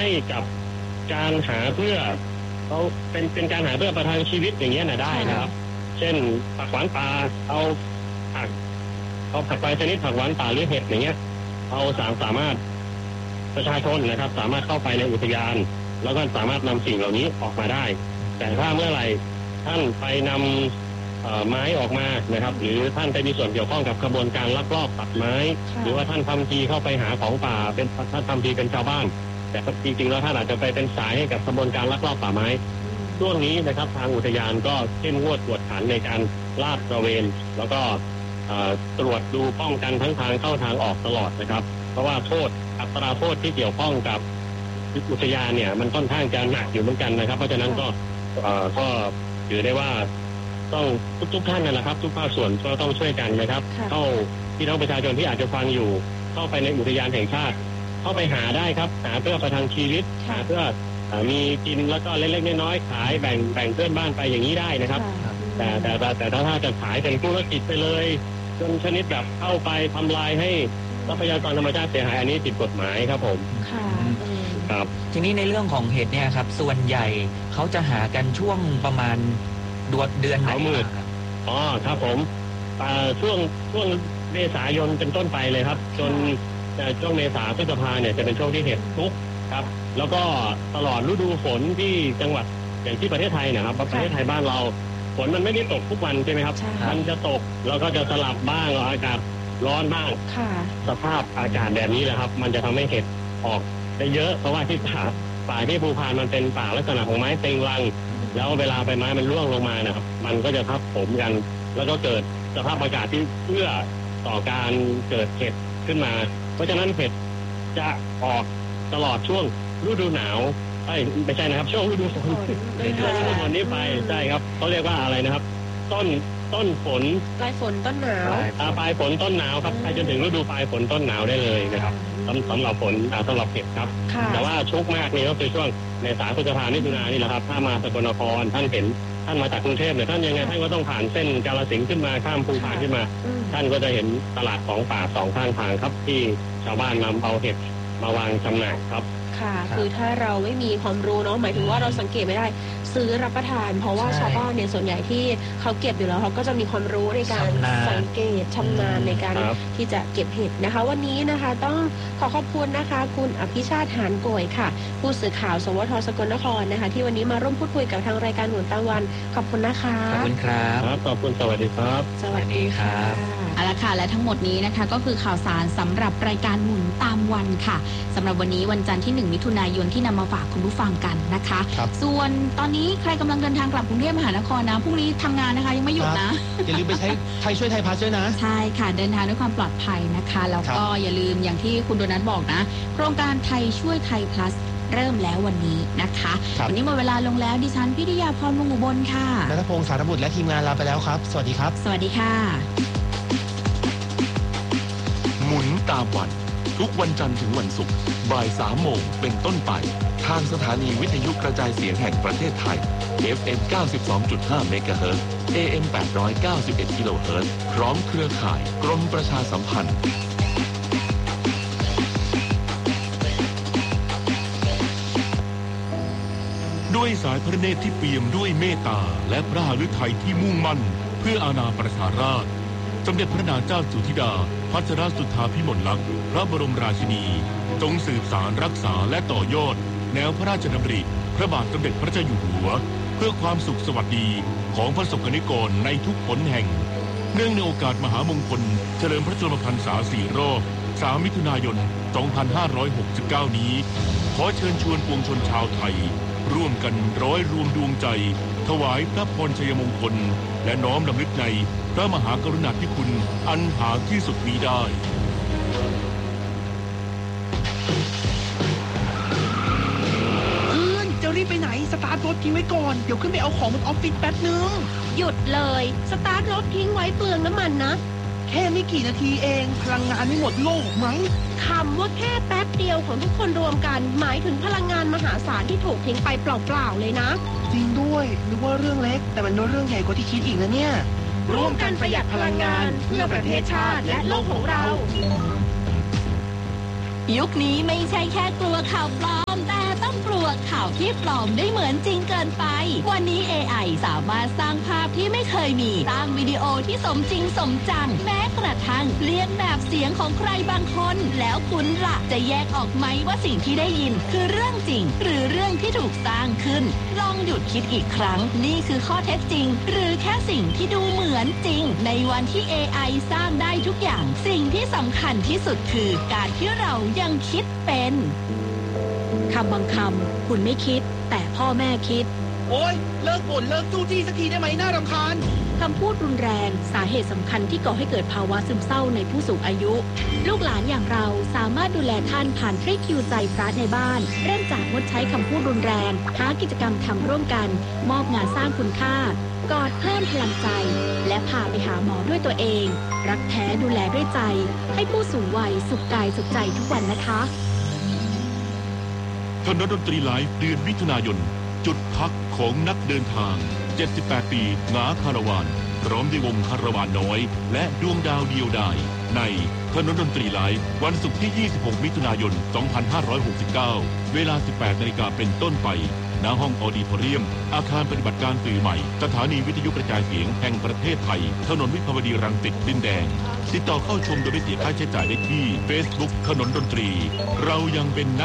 ให้กับการหาเพื่อเขาเป็นการหาเพื่อประทังชีวิตอย่างเงี้ยนะได้นะครับเช่นผักหวานป่าเอาผักใบชนิดผักหวานป่าหรือเห็ดอย่างเงี้ยเอาสามารถประชาชนนะครับสามารถเข้าไปในอุทยานแล้วก็สามารถนำสิ่งเหล่านี้ออกมาได้แต่ถ้าเมื่อไหร่ท่านไปนำไม้ออกมานะครับหรือท่านไปมีส่วนเกี่ยวข้องกับกระบวนการลักลอบตัดไม้หรือว่าท่านทำทีเข้าไปหาของป่าเป็นท่านทำทีเป็นชาวบ้านแต่จริงๆแล้วท่านอาจจะไปเป็นสายให้กับกระบวนการลักลอบป่าไม้ช่วงนี้นะครับทางอุทยานก็เข้มงวดกวดขันในการลาดตระเวนแล้วก็ตรวจดูป้องกันทั้งทางเข้าทางออกตลอดนะครับเพราะว่าโทษอัตราโทษที่เกี่ยวข้องกับอุทยานเนี่ยมันค่อนข้างจะหนักอยู่เหมือนกันนะครับเพราะฉะนั้นก็ถือได้ว่าต้องทุกท่านนะครับทุกภาคส่วนก็ต้องช่วยกันนะครับเข้าพี่น้องประชาชนที่อาจจะฟังอยู่เข้าไปในอุทยานแห่งชาติเข้าไปหาได้ครับหาเพื่อประทังชีวิตหาเพื่อมีกินแล้วก็เล็กๆน้อยๆขายแบ่งเพื่อนบ้านไปอย่างนี้ได้นะครับแต่ถ้าจะขายเป็นธุรกิจไปเลยจนชนิดแบบเข้าไปทำลายให้ทรัพยากรธรรมชาติเสียหายอันนี้ผิดกฎหมายครับผมครับทีนี้ในเรื่องของเห็ดเนี่ยครับส่วนใหญ่เขาจะหากันช่วงประมาณเดือนไหนครับครับผมช่วงเมษายนเป็นต้นไปเลยครับจนช่วงเมษาพฤษภาเนี่ยจะเป็นช่วงที่เห็ดทุกครับแล้วก็ตลอดฤดูฝนที่จังหวัดอย่างที่ประเทศไทยนะครับประเทศไทยบ้านเราฝนมันไม่ได้ตกทุกวันใช่ไหมครับมันจะตกแล้วก็จะสลับบ้างอากาศร้อนบ้างสภาพอากาศแบบนี้แหละครับมันจะทำให้เห็ดออกได้เยอะเพราะว่าที่ป่าที่ภูพานมันเป็นป่าลักษณะของไม้เต็งรังแล้วเวลาใบไม้มันร่วงลงมานะครับมันก็จะทับถมกันแล้วก็เกิดสภาพอากาศที่เอื้อต่อการเกิดเห็ดขึ้นมาเพราะฉะนั้นเห็ดจะออกตลอดช่วงฤดูหนาวไม่ใช่นะครับช่วงฤดูฝนวันนี้ไปใช่ครับเขาเรียกว่าอะไรนะครับต้นฝนปลายฝนต้นหนาวปลายฝนต้นหนาวครับไปจนถึงฤดูปลายฝนต้นหนาวได้เลยนะครับสำหรับฝนสำหรับเห็ดครับแต่ว่าชุกมากนี่ก็คือช่วงเมษาพฤษภามิถุนายนนี่แหละครับถ้ามาสกลนครท่านเห็นท่านมาจากกรุงเทพเนี่ยท่านยังไงท่านก็ต้องผ่านเส้นกาฬสินธุ์ขึ้นมาข้ามภูพานขึ้นมาท่านก็จะเห็นตลาดของป่าสองข้างทางครับที่ชาวบ้านนำเอาเห็ดมาวางจำหน่ายครับค่ะคือถ้าเราไม่มีความรู้เนาะหมายถึงว่าเราสังเกตไม่ได้ซื้อรับประทานเพราะว่าชาวบ้านเนี่ยส่วนใหญ่ที่เขาเก็บอยู่แล้วเขาก็จะมีความรู้ในการสังเกตชำนาญในการที่จะเก็บเห็ดนะคะวันนี้นะคะต้องขอบคุณนะคะคุณอภิชาติหานโกยค่ะผู้สื่อข่าวสวท.สกลนครนะคะที่วันนี้มาร่วมพูดคุยกับทางรายการหมุนตามวันขอบคุณนะคะขอบคุณครับขอบคุณสวัสดีครับสวัสดีครับเอาละค่ะและทั้งหมดนี้นะคะก็คือข่าวสารสำหรับรายการหมุนตามวันค่ะสำหรับวันนี้วันจันทร์ที่1 มิถุนายนที่นำมาฝากคุณผู้ฟังกันนะคะส่วนตอนนี้ใครกำลังเดินทางกลับกรุงเทพมหานครนะพรุ่งนี้ทำงานนะคะยังไม่หยุดนะอย่าลืมไปใช้ไทยช่วยไทยพาสด้วยนะใช่ค่ะเดินทางด้วยความปลอดภัยนะคะแล้วก็อย่าลืมอย่างที่คุณโดนัทบอกนะโครงการไทยช่วยไทยพลัสเริ่มแล้ววันนี้นะคะวันนี้หมดเวลาลงแล้วดิฉันพิทยาพรวงศ์อุบลค่ะณัฐพงษ์สารบุตรและทีมงานลาไปแล้วครับสวัสดีครับสวัสดีค่ะหมุนตามวันทุกวันจันทร์ถึงวันศุกร์บ่าย 3 โมงเป็นต้นไปทางสถานีวิทยุกระจายเสียงแห่งประเทศไทย FM 92.5 เมกะเฮิรตซ์ AM 891 กิโลเฮิรตซ์พร้อมเครือข่ายกรมประชาสัมพันธ์ด้วยสายพระเนตรที่เปี่ยมด้วยเมตตาและพระหฤทัยที่มุ่งมั่นเพื่ออาณาประชาราษฎร์สมเด็จพระนางเจ้าสุธิดาพัชรสุทธาภิมลลักษณ์พระบรมราชินีจงสืบสานรักษาและต่อยอดแนวพระราชดำริพระบาทสมเด็จพระเจ้าอยู่หัวเพื่อความสุขสวัสดีของประสบกนิกรในทุกหนแห่งเนื่องในโอกาสมหามงคลเฉลิมพระชนมพรรษา4 รอบ 3 มิถุนายน 2569 นี้ขอเชิญชวนปวงชนชาวไทยร่วมกันร้อยรวมดวงใจถวายพระพรชัยมงคลและน้อมรำลึกในพระมหากรุณาธิคุณอันหาที่สุดมิได้จะรีบไปไหนสตาร์ทรถทิ้งไว้ก่อนเดี๋ยวขึ้นไปเอาของบนออฟฟิศแป๊บนึงหยุดเลยสตาร์ทรถทิ้งไว้เปลืองน้ำมันนะแค่ไม่กี่นาทีเองพลังงานไม่หมดโลกมั้งคำว่าแค่แป๊บเดียวของทุกคนรวมกันหมายถึงพลังงานมหาศาลที่ถูกทิ้งไปเปล่าๆเลยนะจริงด้วยนึกว่าเรื่องเล็กแต่มันเป็นเรื่องใหญ่กว่าที่คิดอีกนะเนี่ยร่วมกันประหยัดพลังงานเพื่อประเทศชาติและโลกของเรายุคนี้ไม่ใช่แค่กลัวข่าวปลอมแต่าวที่ปลอมได้เหมือนจริงเกินไปวันนี้ AI สามารถสร้างภาพที่ไม่เคยมีสร้างวิดีโอที่สมจริงสมจังแม้กระทั่งเลียนแบบเสียงของใครบางคนแล้วคุณล่ะจะแยกออกไหมว่าสิ่งที่ได้ยินคือเรื่องจริงหรือเรื่องที่ถูกสร้างขึ้นลองหยุดคิดอีกครั้งนี่คือข้อเท็จจริงหรือแค่สิ่งที่ดูเหมือนจริงในวันที่ AI สร้างได้ทุกอย่างสิ่งที่สำคัญที่สุดคือการที่เรายังคิดเป็นคำบางคำคุณไม่คิดแต่พ่อแม่คิดโอ๊ยเลิกบ่นเลิกจู้จี้สักทีได้ไหมน่ารำคาญคำพูดรุนแรงสาเหตุสำคัญที่ก่อให้เกิดภาวะซึมเศร้าในผู้สูงอายุลูกหลานอย่างเราสามารถดูแลท่านผ่านทริคคิวใจพระในบ้านเริ่มจากงดใช้คำพูดรุนแรงหากิจกรรมทำร่วมกันมอบงานสร้างคุณค่ากอดเพิ่มพลังใจและพาไปหาหมอด้วยตัวเองรักแท้ดูแลด้วยใจให้ผู้สูงวัยสุขกายสุขใจทุกวันนะคะถนนดนตรีไลฟ์เดือนมิถุนายนจุดพักของนักเดินทาง78ปีหงาคาราวานพร้อมด้วยวงคาราวานน้อยและดวงดาวเดียวดายในถนนดนตรีไลฟ์วันศุกร์ที่26มิถุนายน2569เวลา 18 นาฬิกาเป็นต้นไปณห้องออดิโทเรียมอาคารปฏิบัติการสื่อใหม่สถานีวิทยุกระจายเสียงแห่งประเทศไทยถนนวิภาวดีรังสิตดินแดงติดต่อเข้าชมโดยไม่เสียค่าใช้จ่ายได้ที่ Facebook ถนนดนตรีเรายังเป็นนัก